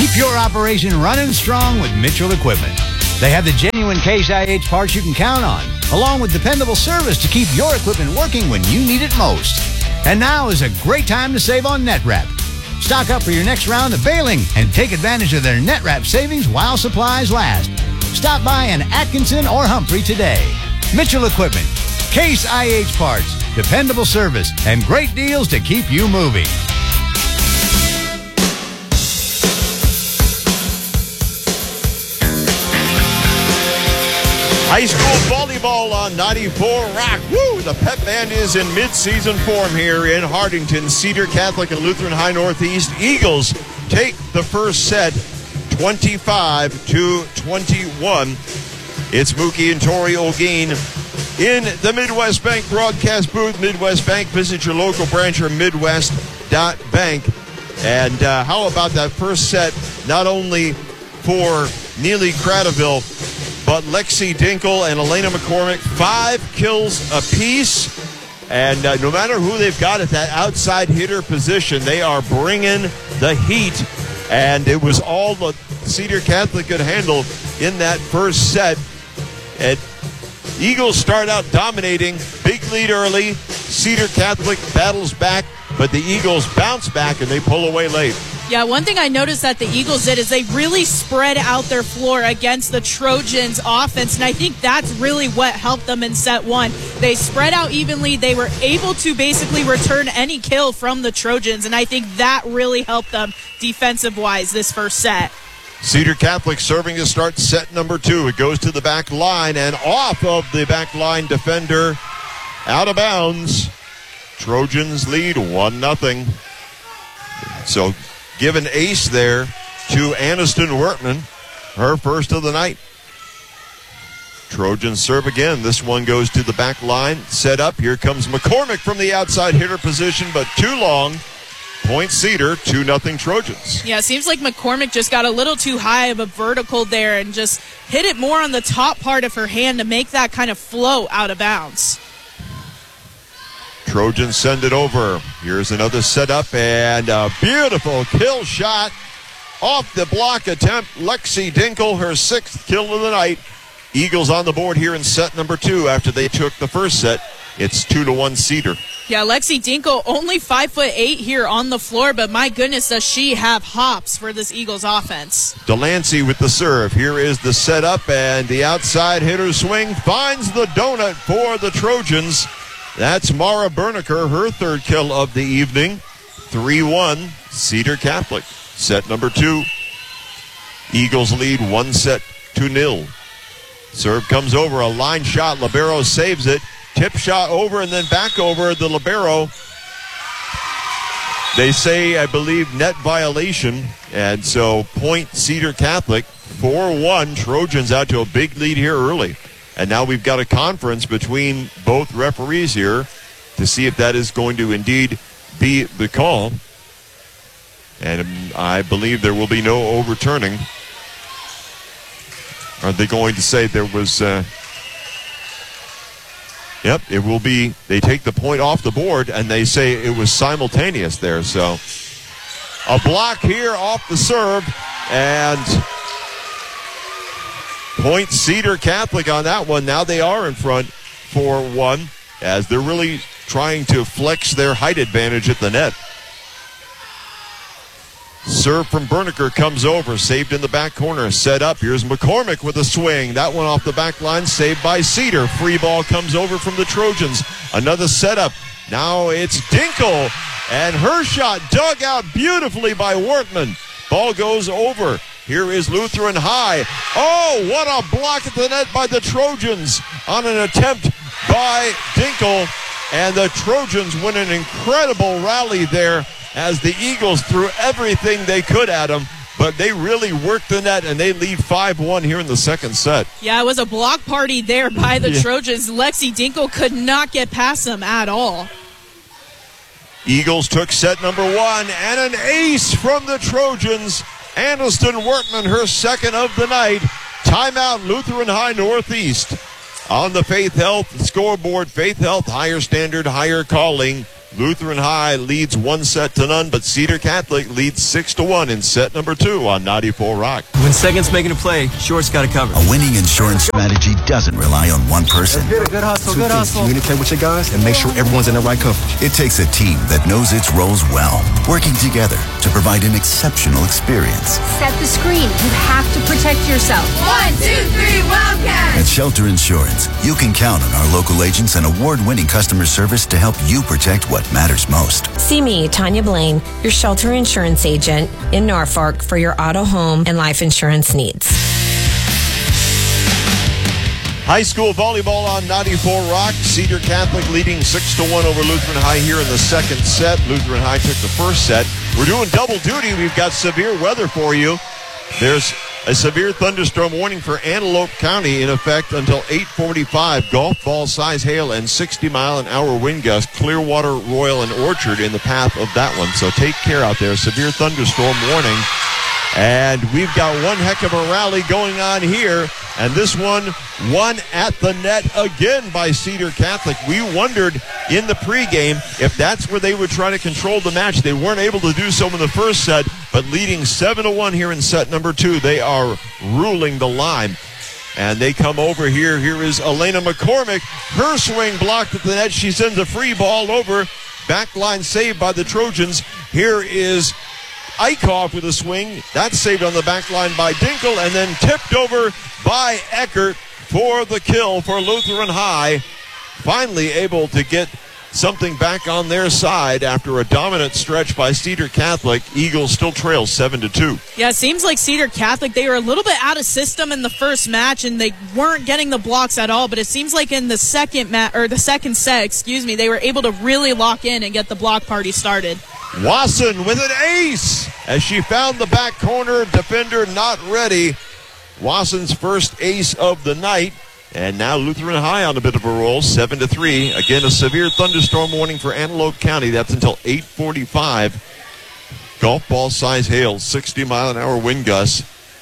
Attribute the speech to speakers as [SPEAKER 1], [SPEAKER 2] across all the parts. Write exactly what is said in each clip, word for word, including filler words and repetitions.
[SPEAKER 1] Keep your operation running strong with Mitchell Equipment. They have the genuine Case I H parts you can count on, along with dependable service to keep your equipment working when you need it most. And now is a great time to save on NetWrap. Stock up for your next round of baling and take advantage of their NetWrap savings while supplies last. Stop by an Atkinson or Humphrey today. Mitchell Equipment, Case I H parts, dependable service, and great deals to keep you moving.
[SPEAKER 2] High school volleyball on ninety-four Rock. Woo! The Pep Band is in mid-season form here in Hardington. Cedar Catholic and Lutheran High Northeast. Eagles take the first set, twenty-five to twenty-one. It's Mookie and Tori Olguin in the Midwest Bank broadcast booth. Midwest Bank. Visit your local branch or midwest dot bank. And uh, how about that first set? Not only for Neely Cradaville, but Lexi Dinkle and Elena McCormick, five kills apiece. And uh, no matter who they've got at that outside hitter position, they are bringing the heat. And it was all the Cedar Catholic could handle in that first set. And Eagles start out dominating. Big lead early. Cedar Catholic battles back, but the Eagles bounce back and they pull away late.
[SPEAKER 3] Yeah, one thing I noticed that the Eagles did is they really spread out their floor against the Trojans' offense, and I think that's really what helped them in set one. They spread out evenly. They were able to basically return any kill from the Trojans, and I think that really helped them defensive-wise this first set.
[SPEAKER 2] Cedar Catholic serving to start set number two. It goes to the back line and off of the back line defender, out of bounds. Trojans lead one nothing. So give an ace there to Aniston Wertman, her first of the night. Trojans serve again. This one goes to the back line. Set up. Here comes McCormick from the outside hitter position, but too long. Point Cedar, two nothing Trojans.
[SPEAKER 3] Yeah, it seems like McCormick just got a little too high of a vertical there and just hit it more on the top part of her hand to make that kind of flow out of bounds.
[SPEAKER 2] Trojans send it over. Here's another setup and a beautiful kill shot off the block attempt. Lexi Dinkle, her sixth kill of the night. Eagles on the board here in set number two after they took the first set. It's two to one Cedar.
[SPEAKER 3] Yeah, Lexi Dinkle only five foot eight here on the floor, but my goodness, does she have hops for this Eagles offense.
[SPEAKER 2] Delancey with the serve. Here is the setup and the outside hitter swing finds the donut for the Trojans. That's Mara Berniker, her third kill of the evening. three one, Cedar Catholic. Set number two. Eagles lead one set to nil. Serve comes over, a line shot. Libero saves it. Tip shot over and then back over the Libero. They say, I believe, net violation. And so point Cedar Catholic. four one, Trojans out to a big lead here early. And now we've got a conference between both referees here to see if that is going to indeed be the call. And I believe there will be no overturning. Are they going to say there was... Uh, yep, it will be... They take the point off the board, and they say it was simultaneous there. So a block here off the serve, and... Point Cedar Catholic on that one. Now they are in front four one as they're really trying to flex their height advantage at the net. Serve from Berniker comes over, saved in the back corner, set up. Here's McCormick with a swing. That one off the back line, saved by Cedar. Free ball comes over from the Trojans. Another setup. Now it's Dinkle, and her shot dug out beautifully by Wertman. Ball goes over. Here is Lutheran High. Oh, what a block at the net by the Trojans on an attempt by Dinkle. And the Trojans win an incredible rally there as the Eagles threw everything they could at them. But they really worked the net, and they lead five one here in the second set.
[SPEAKER 3] Yeah, it was a block party there by the
[SPEAKER 2] yeah.
[SPEAKER 3] Trojans. Lexi Dinkle could not get past them at all.
[SPEAKER 2] Eagles took set number one, and an ace from the Trojans. Aniston Wertman, her second of the night. Timeout, Lutheran High Northeast. On the Faith Health scoreboard, Faith Health, higher standard, higher calling. Lutheran High leads one set to none, but Cedar Catholic leads six to one in set number two on ninety-four Rock.
[SPEAKER 4] When second's making a play, short's got to cover.
[SPEAKER 5] A winning insurance strategy doesn't rely on one person.
[SPEAKER 4] Good, good hustle,
[SPEAKER 6] Two
[SPEAKER 4] good
[SPEAKER 6] things.
[SPEAKER 4] hustle.
[SPEAKER 6] Communicate with your guys and make sure everyone's in the right coverage.
[SPEAKER 5] It takes a team that knows its roles well, working together to provide an exceptional experience.
[SPEAKER 7] Set the screen. You have to protect yourself. One, two, three, Wildcats!
[SPEAKER 5] At Shelter Insurance, you can count on our local agents and award-winning customer service to help you protect what matters most.
[SPEAKER 8] See me, Tanya Blaine, your Shelter Insurance agent in Norfolk for your auto, home, and life insurance needs.
[SPEAKER 2] High school volleyball on ninety-four Rock. Cedar Catholic leading six to one over Lutheran High here in the second set. Lutheran High took the first set. We're doing double duty. We've got severe weather for you. There's a severe thunderstorm warning for Antelope County in effect until eight forty-five. Golf ball size hail and sixty mile an hour wind gusts. Clearwater, Royal, and Orchard in the path of that one. So take care out there. Severe thunderstorm warning. And we've got one heck of a rally going on here. And this one won at the net again by Cedar Catholic. We wondered in the pregame if that's where they would try to control the match. They weren't able to do so in the first set, but leading seven to one here in set number two. They are ruling the line. And they come over here. Here is Elena McCormick. Her swing blocked at the net. She sends a free ball over. Backline saved by the Trojans. Here is Eichhoff with a swing. That's saved on the back line by Dinkel and then tipped over by Eckert for the kill for Lutheran High. Finally able to get something back on their side after a dominant stretch by Cedar Catholic. Eagles still trail seven to two.
[SPEAKER 3] Yeah, it seems like Cedar Catholic, they were a little bit out of system in the first match and they weren't getting the blocks at all, but it seems like in the second ma- or the second set, excuse me, they were able to really lock in and get the block party started.
[SPEAKER 2] Wasson with an ace as she found the back corner. Defender not ready. Wasson's first ace of the night. And now Lutheran High on a bit of a roll, seven to three. Again, a severe thunderstorm warning for Antelope County. That's until eight forty-five. Golf ball size hail, sixty mile an hour wind gusts.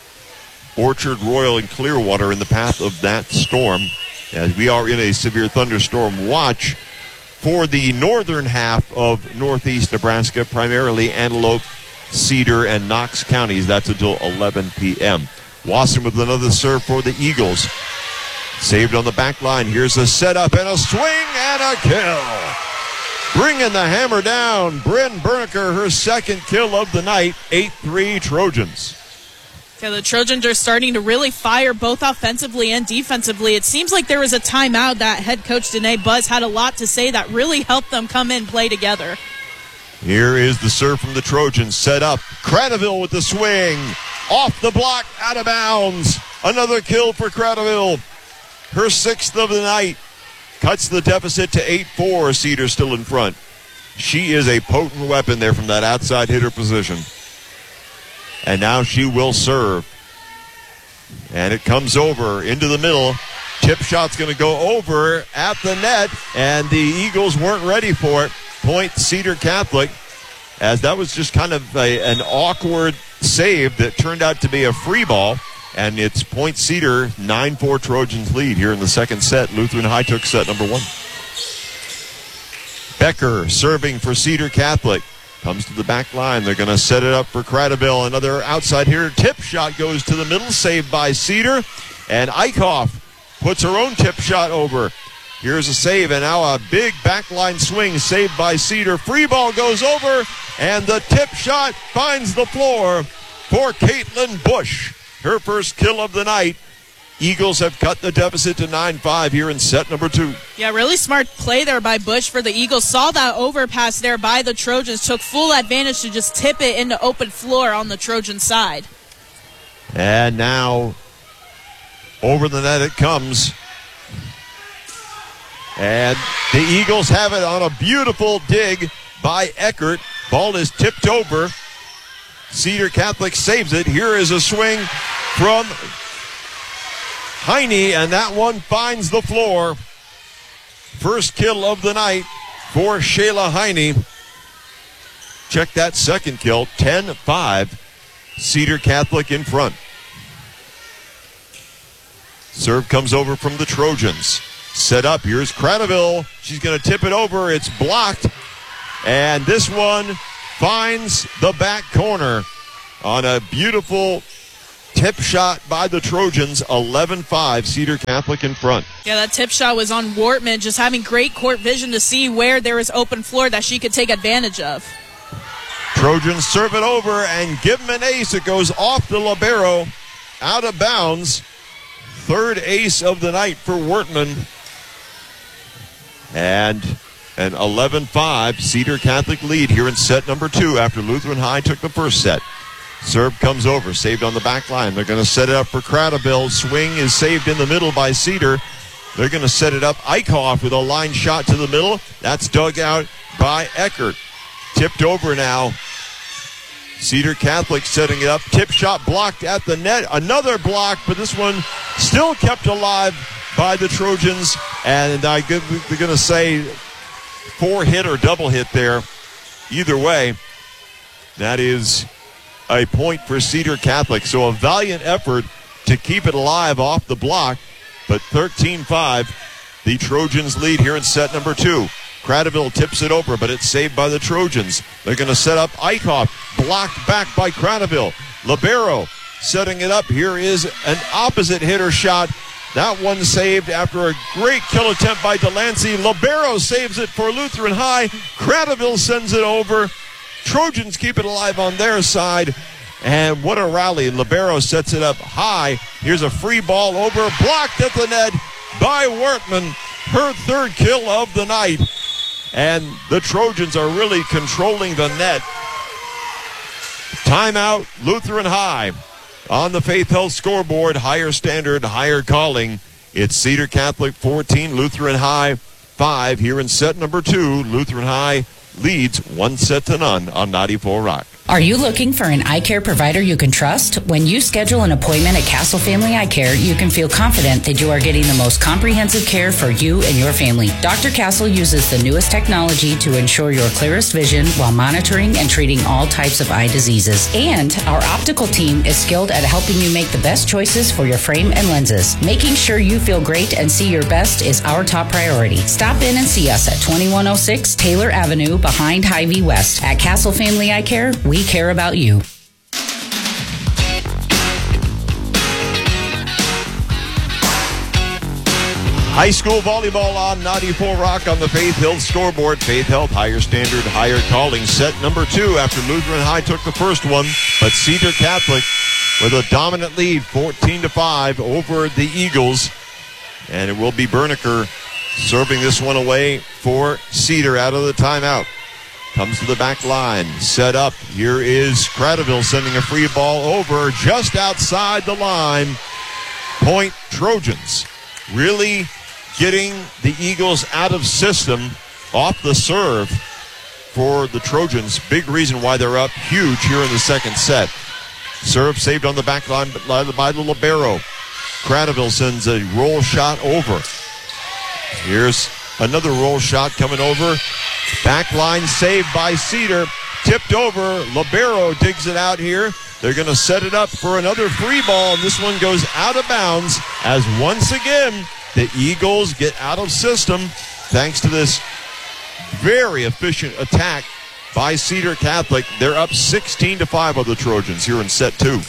[SPEAKER 2] Orchard, Royal, and Clearwater in the path of that storm. As we are in a severe thunderstorm watch for the northern half of northeast Nebraska, primarily Antelope, Cedar, and Knox counties. That's until eleven p.m. Wasson with another serve for the Eagles. Saved on the back line. Here's a setup and a swing and a kill. Bringing the hammer down. Bryn Berniker, her second kill of the night. eight three Trojans.
[SPEAKER 3] Yeah, the Trojans are starting to really fire both offensively and defensively. It seems like there was a timeout that head coach Danae Buzz had a lot to say that really helped them come in, play together.
[SPEAKER 2] Here is the serve from the Trojans. Set up. Cradaville with the swing. Off the block, out of bounds. Another kill for Cradaville. Her sixth of the night. Cuts the deficit to eight four. Cedar still in front. She is a potent weapon there from that outside hitter position. And now she will serve. And it comes over into the middle. Tip shot's going to go over at the net. And the Eagles weren't ready for it. Point Cedar Catholic. As that was just kind of a, an awkward save that turned out to be a free ball. And it's Point Cedar, nine four Trojans lead here in the second set. Lutheran High took set number one. Becker serving for Cedar Catholic. Comes to the back line. They're going to set it up for Cradaville. Another outside here. Tip shot goes to the middle. Saved by Cedar. And Eichhoff puts her own tip shot over. Here's a save. And now a big backline swing saved by Cedar. Free ball goes over. And the tip shot finds the floor for Caitlin Bush. Her first kill of the night. Eagles have cut the deficit to nine five here in set number two.
[SPEAKER 3] Yeah, really smart play there by Bush for the Eagles. Saw that overpass there by the Trojans. Took full advantage to just tip it into open floor on the Trojan side.
[SPEAKER 2] And now over the net it comes. And the Eagles have it on a beautiful dig by Eckert. Ball is tipped over. Cedar Catholic saves it. Here is a swing from Heine, and that one finds the floor. First kill of the night for Shayla Heine. Check that second kill, ten five. Cedar Catholic in front. Serve comes over from the Trojans. Set up. Here's Cradaville. She's going to tip it over. It's blocked And this one finds the back corner on a beautiful tip shot by the Trojans. eleven five, Cedar Catholic in front.
[SPEAKER 3] Yeah, that tip shot was on Wortman, just having great court vision to see where there was open floor that she could take advantage of.
[SPEAKER 2] Trojans serve it over and give him an ace. It goes off the libero, out of bounds. Third ace of the night for Wortman. And an eleven five Cedar Catholic lead here in set number two after Lutheran High took the first set. Serve comes over, saved on the back line. They're going to set it up for Cradaville. Swing is saved in the middle by Cedar. They're going to set it up. Eichhoff with a line shot to the middle. That's dug out by Eckert. Tipped over now. Cedar Catholic setting it up. Tip shot blocked at the net. Another block, but this one still kept alive by the Trojans. And I they're going to say four hit or double hit there. Either way, that is a point for Cedar Catholic. So a valiant effort to keep it alive off the block. But thirteen five, the Trojans lead here in set number two. Cradaville tips it over, but it's saved by the Trojans. They're going to set up Eichhoff, blocked back by Cradaville. Libero setting it up. Here is an opposite hitter shot. That one saved after a great kill attempt by Delancey. Libero saves it for Lutheran High. Cradaville sends it over. Trojans keep it alive on their side. And what a rally. Libero sets it up high. Here's a free ball over, blocked at the net by Wortman. Her third kill of the night. And the Trojans are really controlling the net. Timeout, Lutheran High. On the Faith Health scoreboard, higher standard, higher calling. It's Cedar Catholic fourteen, Lutheran High five. Here in set number two, Lutheran High leads one set to none on ninety-four Rock.
[SPEAKER 9] Are you looking for an eye care provider you can trust? When you schedule an appointment at Castle Family Eye Care, you can feel confident that you are getting the most comprehensive care for you and your family. Doctor Castle uses the newest technology to ensure your clearest vision while monitoring and treating all types of eye diseases. And our optical team is skilled at helping you make the best choices for your frame and lenses. Making sure you feel great and see your best is our top priority. Stop in and see us at twenty-one oh six Taylor Avenue behind Hy-Vee West. At Castle Family Eye Care, we care about you.
[SPEAKER 2] High school volleyball on ninety-four Rock on the Faith Health scoreboard. Faith Health, higher standard, higher calling. Set number two after Lutheran High took the first one. But Cedar Catholic with a dominant lead, fourteen to five over the Eagles. And it will be Berniker serving this one away for Cedar out of the timeout. Comes to the back line, set up. Here is Cradaville sending a free ball over just outside the line. Point Trojans. Really getting the Eagles out of system off the serve for the Trojans. Big reason why they're up huge here in the second set. Serve saved on the back line by the libero. Cradaville sends a roll shot over. Here's another roll shot coming over. Back line saved by Cedar. Tipped over. Libero digs it out here. They're going to set it up for another free ball, and this one goes out of bounds as once again the Eagles get out of system thanks to this very efficient attack by Cedar Catholic. They're up sixteen to five of the Trojans here in set two.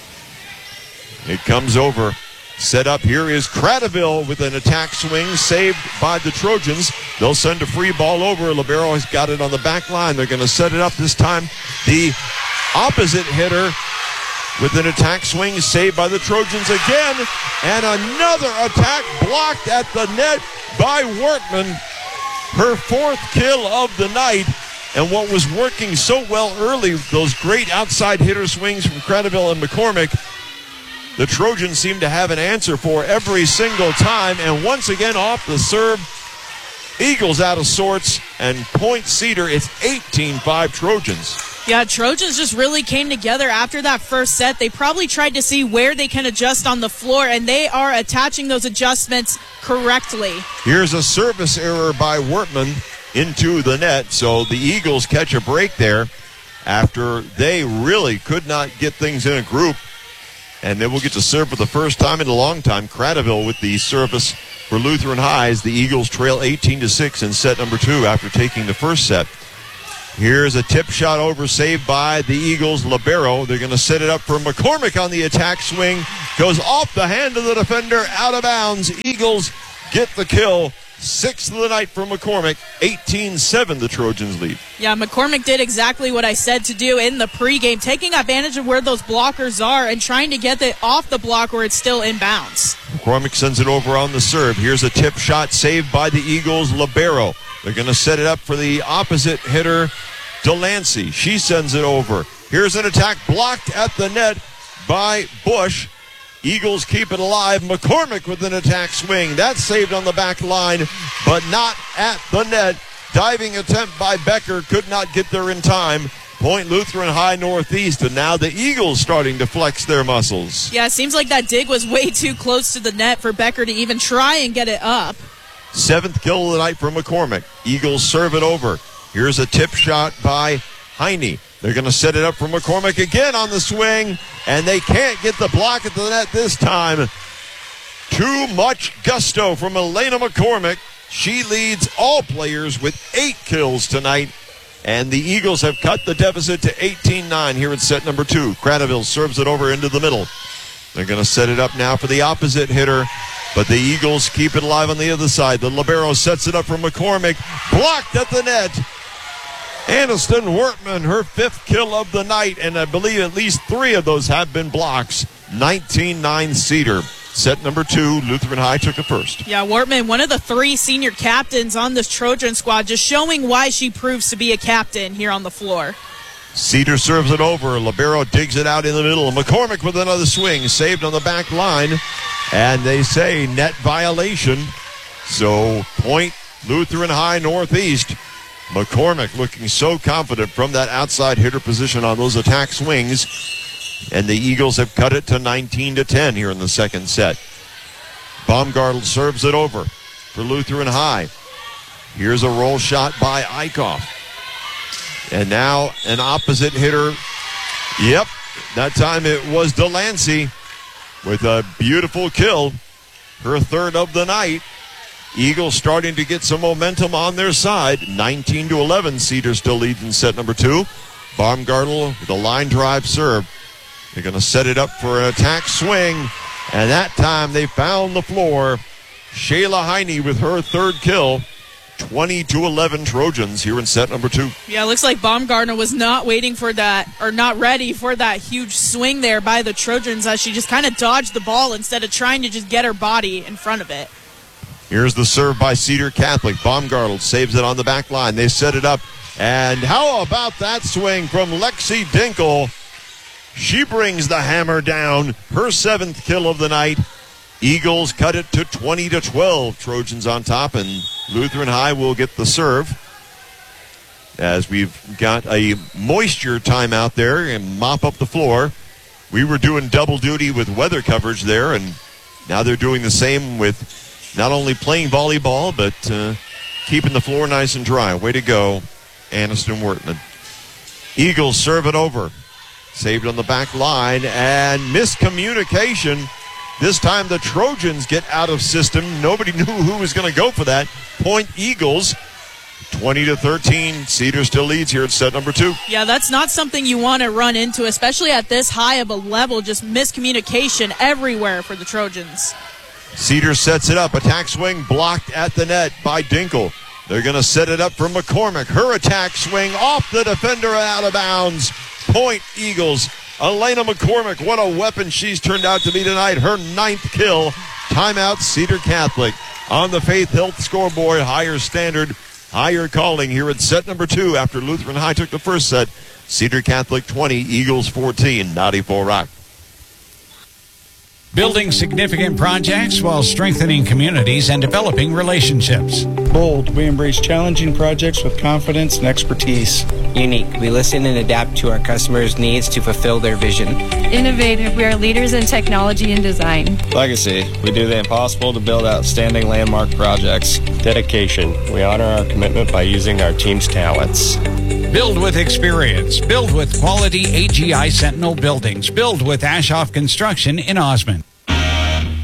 [SPEAKER 2] It comes over. Set up here is Cradaville with an attack swing saved by the Trojans. They'll send a free ball over. Libero has got it on the back line. They're going to set it up this time. The opposite hitter with an attack swing saved by the Trojans again. And another attack blocked at the net by Wortman. Her fourth kill of the night. And what was working so well early, those great outside hitter swings from Cradaville and McCormick, the Trojans seem to have an answer for every single time. And once again off the serve, Eagles out of sorts, and point Cedar. It's eighteen five Trojans.
[SPEAKER 3] Yeah, Trojans just really came together after that first set. They probably tried to see where they can adjust on the floor, and they are attaching those adjustments correctly. Here's a service error by Wortman into the net, so the Eagles catch a break there after they really could not get things in a group. And then we'll get to serve for the first time in a long time. Cradaville with the service for Lutheran High as the Eagles trail eighteen to six in set number two after taking the first set.
[SPEAKER 2] Here's a tip shot over, saved by the Eagles' libero. They're going to set it up for McCormick on the attack swing. Goes off the hand of the defender, out of bounds. Eagles get the kill. Sixth of the night for McCormick. eighteen seven, the Trojans lead.
[SPEAKER 3] Yeah, McCormick did exactly what I said to do in the pregame, taking advantage of where those blockers are and trying to get it off the block where it's still in bounds.
[SPEAKER 2] McCormick sends it over on the serve. Here's a tip shot saved by the Eagles' libero. They're going to set it up for the opposite hitter, Delancey. She sends it over. Here's an attack blocked at the net by Bush. Eagles keep it alive. McCormick with an attack swing. That's saved on the back line, but not at the net. Diving attempt by Becker. Could not get there in time. Point Lutheran High Northeast, and now the Eagles starting to flex their muscles.
[SPEAKER 3] Yeah, it seems like that dig was way too close to the net for Becker to even try and get it up.
[SPEAKER 2] Seventh kill of the night for McCormick. Eagles serve it over. Here's a tip shot by Heine. They're going to set it up for McCormick again on the swing, and they can't get the block at the net this time. Too much gusto from Elena McCormick. She leads all players with eight kills tonight, and the Eagles have cut the deficit to eighteen nine here in set number two. Cradaville serves it over into the middle. They're going to set it up now for the opposite hitter, but the Eagles keep it alive on the other side. The libero sets it up for McCormick. Blocked at the net. Aniston Wortman, her fifth kill of the night, and I believe at least three of those have been blocks. nineteen nine Cedar. Set number two, Lutheran High took it first.
[SPEAKER 3] Yeah, Wortman, one of the three senior captains on this Trojan squad, just showing why she proves to be a captain here on the floor.
[SPEAKER 2] Cedar serves it over. Libero digs it out in the middle. McCormick with another swing, saved on the back line. And they say net violation. So point Lutheran High Northeast. McCormick looking so confident from that outside hitter position on those attack swings. And the Eagles have cut it to nineteen to ten here in the second set. Baumgartel serves it over for Lutheran High. Here's a roll shot by Eichhoff. And now an opposite hitter. Yep, that time it was Delancey with a beautiful kill. Her third of the night. Eagles starting to get some momentum on their side. nineteen to eleven, Cedar still leads in set number two. Baumgartel with a line drive serve. They're going to set it up for an attack swing. And that time they found the floor. Shayla Heine with her third kill. twenty to eleven Trojans here in set number two.
[SPEAKER 3] Yeah, it looks like Baumgartner was not waiting for that, or not ready for that huge swing there by the Trojans, as she just kind of dodged the ball instead of trying to just get her body in front of it.
[SPEAKER 2] Here's the serve by Cedar Catholic. Baumgartel saves it on the back line. They set it up. And how about that swing from Lexi Dinkle? She brings the hammer down. Her seventh kill of the night. Eagles cut it to twenty to twelve. Trojans on top, and Lutheran High will get the serve. As we've got a moisture timeout there and mop up the floor. We were doing double duty with weather coverage there, and now they're doing the same with not only playing volleyball, but uh, keeping the floor nice and dry. Way to go, Aniston Wortman. Eagles serve it over. Saved on the back line, and miscommunication. This time the Trojans get out of system. Nobody knew who was going to go for that. Point Eagles, twenty to thirteen. Cedar still leads here at set number two.
[SPEAKER 3] Yeah, that's not something you want to run into, especially at this high of a level. Just miscommunication everywhere for the Trojans.
[SPEAKER 2] Cedar sets it up. Attack swing blocked at the net by Dinkle. They're going to set it up for McCormick. Her attack swing off the defender and out of bounds. Point Eagles. Elena McCormick, what a weapon she's turned out to be tonight. Her ninth kill. Timeout, Cedar Catholic. On the Faith Health scoreboard, higher standard, higher calling here at set number two after Lutheran High took the first set. Cedar Catholic twenty, Eagles fourteen, ninety-four Rock.
[SPEAKER 1] Building significant projects while strengthening communities and developing relationships.
[SPEAKER 10] Bold, we embrace challenging projects with confidence and expertise.
[SPEAKER 11] Unique, we listen and adapt to our customers' needs to fulfill their vision.
[SPEAKER 12] Innovative, we are leaders in technology and design.
[SPEAKER 13] Legacy, we do the impossible to build outstanding landmark projects.
[SPEAKER 14] Dedication, we honor our commitment by using our team's talents.
[SPEAKER 1] Build with experience. Build with quality A G I Sentinel buildings. Build with Ashoff Construction in Osmond.